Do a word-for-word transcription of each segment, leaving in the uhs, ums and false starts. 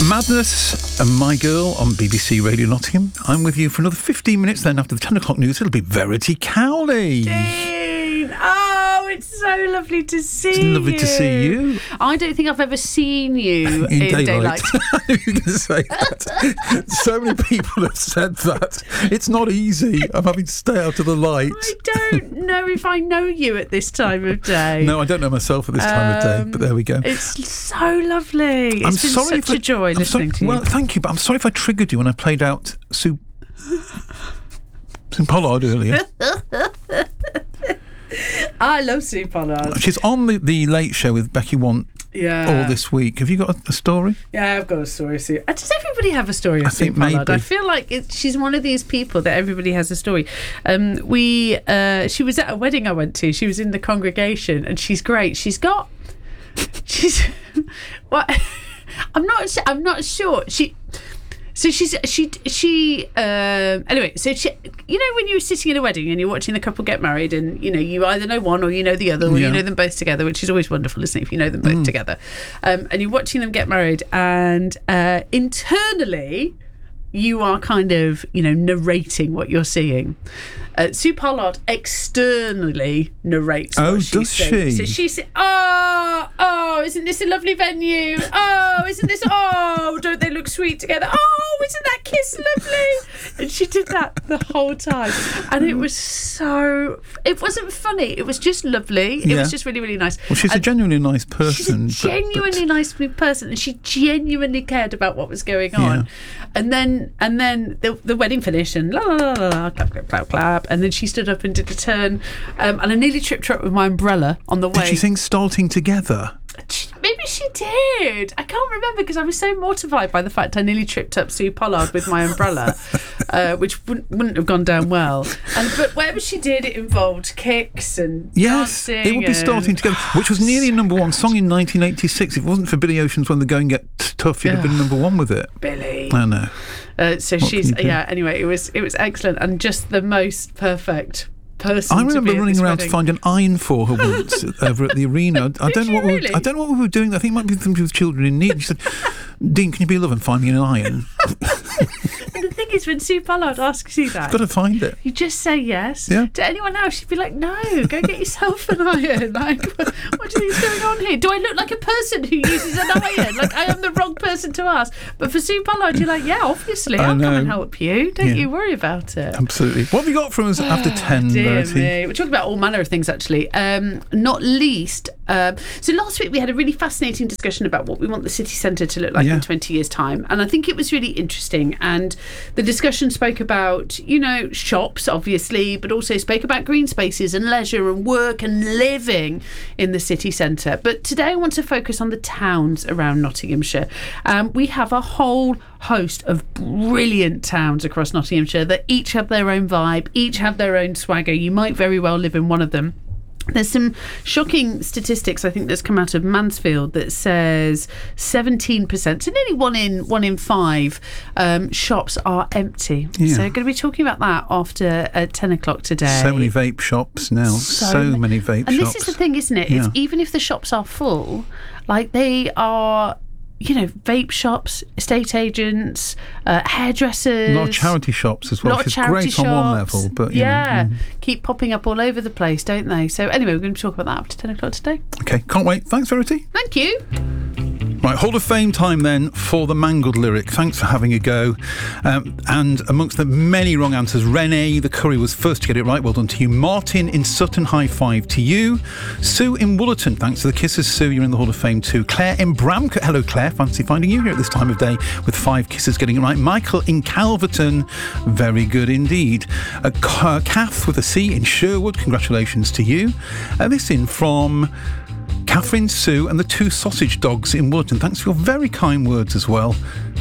Madness and My Girl on B B C Radio Nottingham. I'm with you for another fifteen minutes, then after the ten o'clock news it'll be Verity Cowley. Dean! Oh, it's so lovely to see it's you. It's lovely to see you. I don't think I've ever seen you in, in daylight. daylight. I knew you were going to say that. So many people have said that. It's not easy. I'm having to stay out of the light. I don't know if I know you at this time of day. No, I don't know myself at this time um, of day, but there we go. It's so lovely. It's I'm been sorry such if a joy I'm listening sorry, to you. Well, thank you, but I'm sorry if I triggered you when I played out Sue, Sue Pollard earlier. I love Sue Pollard. She's on the, the Late Show with Becky Want yeah. all this week. Have you got a, a story? Yeah, I've got a story, Sue. Does everybody have a story of I Sue think Pollard? maybe. I feel like it, she's one of these people that everybody has a story. Um, we, uh, she was at a wedding I went to. She was in the congregation, and she's great. She's got, she's, what? I'm not. I'm not sure. She. So she's she she um, anyway. So she, you know, when you're sitting in a wedding and you're watching the couple get married, and you know you either know one or you know the other, or yeah. you know them both together, which is always wonderful, isn't it? If you know them both mm. together, um, and you're watching them get married, and uh, internally you are kind of, you know, narrating what you're seeing. Uh, Sue Pollard externally narrates oh, what she's does saying. she? So she said, oh, oh, isn't this a lovely venue? Oh, isn't this, oh, don't they look sweet together? Oh, isn't that kiss lovely? And she did that the whole time. And it was so, it wasn't funny. It was just lovely. It yeah. was just really, really nice. Well, she's and a genuinely nice person. She's a genuinely but, but... nice person, and she genuinely cared about what was going on. Yeah. And then, and then the, the wedding finished, and la la la la la, clap, clap, clap, clap. And then she stood up and did a turn, um, and I nearly tripped her up with my umbrella on the way. Did she sing Starting Together? Maybe she did. I can't remember because I was so mortified by the fact I nearly tripped up Sue Pollard with my umbrella, uh, which wouldn't, wouldn't have gone down well. And but whatever she did, it involved kicks and yes, dancing. It would be Starting Together, which was nearly a number one song in nineteen eighty-six. If it wasn't for Billy Ocean's When the Going Gets Tough, you'd have been number one with it. Billy. I know. Uh, so what she's yeah. Anyway, it was it was excellent and just the most perfect person. I remember to be running around wedding. to find an iron for her once over at the arena. I don't know what really? we were, I don't know what we were doing. I think it might be something with children in need. She said, "Dean, can you be a love and find me an iron?" And the thing is, when Sue Pollard asks you that, got to find it. You just say yes. Yeah. To anyone else, you'd be like, "No, go get yourself an iron." Like, what, what do you think's going on here? Do I look like a person who uses an iron? Like, I am the wrong person to ask. But for Sue Pollard, you're like, "Yeah, obviously, I I'll know. come and help you. Don't Yeah. you worry about it." Absolutely. What have you got from us after ten? Dear Verity? me. We're talking about all manner of things, actually. Um, not least, um, so last week we had a really fascinating discussion about what we want the city centre to look like Yeah. in twenty years' time, and I think it was really interesting. And the discussion spoke about, you know, shops, obviously, but also spoke about green spaces and leisure and work and living in the city centre. But today I want to focus on the towns around Nottinghamshire. Um, we have a whole host of brilliant towns across Nottinghamshire that each have their own vibe, each have their own swagger. You might very well live in one of them. There's some shocking statistics I think that's come out of Mansfield that says seventeen percent, so nearly one in one in five um, shops are empty. Yeah. So going to be talking about that after uh, ten o'clock today. So many vape shops now. So, so ma- many vape and shops. And this is the thing, isn't it? Yeah. It's even if the shops are full, like they are, you know, vape shops, estate agents, uh, hairdressers. A lot of charity shops as well, lot which is of charity great shops. on one level. But you yeah, know, mm. keep popping up all over the place, don't they? So anyway, we're going to talk about that after ten o'clock today. Okay, can't wait. Thanks, Verity. Thank you. Right, Hall of Fame time then for the Mangled Lyric. Thanks for having a go. Um, and amongst the many wrong answers, Renee the Curry was first to get it right. Well done to you. Martin in Sutton, high five to you. Sue in Woolerton, thanks for the kisses. Sue, you're in the Hall of Fame too. Claire in Bramcote. Hello, Claire. Fancy finding you here at this time of day with five kisses getting it right. Michael in Calverton. Very good indeed. Uh, Kath with a C in Sherwood. Congratulations to you. Uh, this in from Catherine, Sue and the two sausage dogs in Woolton. Thanks for your very kind words as well.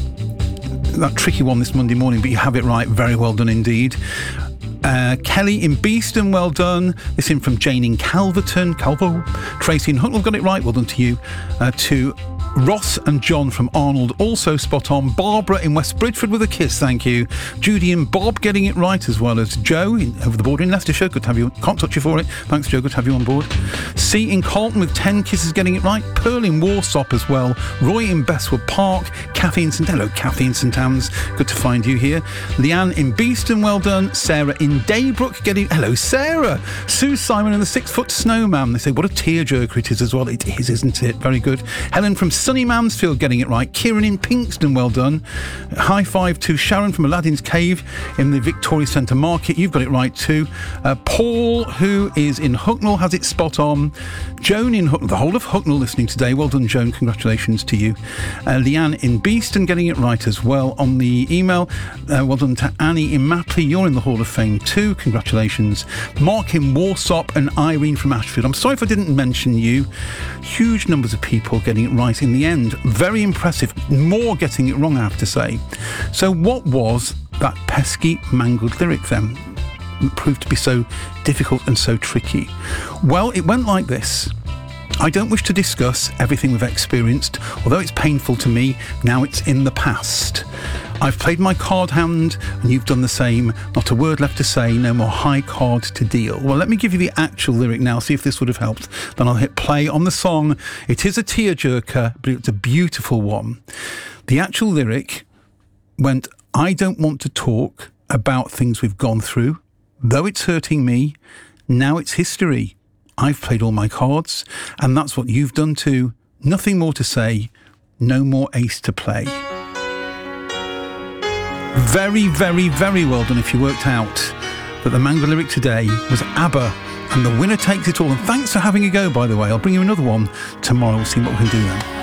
That tricky one this Monday morning, but you have it right. Very well done indeed. Uh, Kelly in Beeston, well done. This in from Jane in Calverton. Calvo. Tracy in Huntwell got it right. Well done to you. Uh, to Ross and John from Arnold also spot on. Barbara in West Bridgford with a kiss, thank you. Judy and Bob getting it right, as well as Joe in, over the border in Leicestershire. Good to have you. Can't touch you for it. Thanks, Joe. Good to have you on board. C in Carlton with ten kisses getting it right. Pearl in Warsop as well. Roy in Bestwood Park. Kathy in St Hello, Kathy in St Anne's. Good to find you here. Leanne in Beeston, well done. Sarah in Daybrook getting... Hello, Sarah. Sue Simon and the Six Foot Snowman. They say, what a tearjerker it is as well. It is, isn't it? Very good. Helen from Sunny Mansfield getting it right. Kieran in Pinkston, well done. High five to Sharon from Aladdin's Cave in the Victoria Centre Market. You've got it right too. Uh, Paul, who is in Hucknall, has it spot on. Joan in Hucknall, the whole of Hucknall listening today. Well done, Joan. Congratulations to you. Uh, Leanne in Beeston getting it right as well on the email. Uh, well done to Annie in Mapley. You're in the Hall of Fame too. Congratulations. Mark in Warsop and Irene from Ashfield. I'm sorry if I didn't mention you. Huge numbers of people getting it right in the end. Very impressive. More getting it wrong, I have to say. So what was that pesky mangled lyric then? It proved to be so difficult and so tricky. Well, it went like this. I don't wish to discuss everything we've experienced, although it's painful to me, now it's in the past. I've played my card hand and you've done the same. Not a word left to say, no more high card to deal. Well, let me give you the actual lyric now, see if this would have helped. Then I'll hit play on the song. It is a tearjerker, but it's a beautiful one. The actual lyric went, I don't want to talk about things we've gone through. Though it's hurting me, now it's history. I've played all my cards, and that's what you've done too. Nothing more to say, no more ace to play. Very, very, very well done if you worked out that the mangled lyric today was ABBA, and the winner takes it all. And thanks for having a go, by the way. I'll bring you another one tomorrow. We'll see what we can do then.